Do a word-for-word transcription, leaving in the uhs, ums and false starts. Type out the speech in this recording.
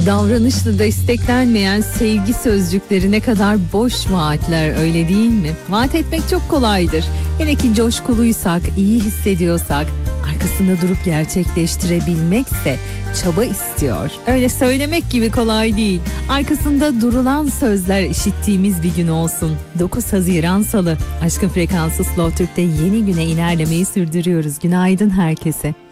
Davranışla desteklenmeyen sevgi sözcükleri ne kadar boş vaatler, öyle değil mi? Vaat etmek çok kolaydır. Hele ki coşkuluysak, iyi hissediyorsak, arkasında durup gerçekleştirebilmekse çaba istiyor. Öyle söylemek gibi kolay değil. Arkasında durulan sözler işittiğimiz bir gün olsun. dokuz Haziran Salı. Aşkın Frekansı Slow Türk'te yeni güne ilerlemeyi sürdürüyoruz. Günaydın herkese.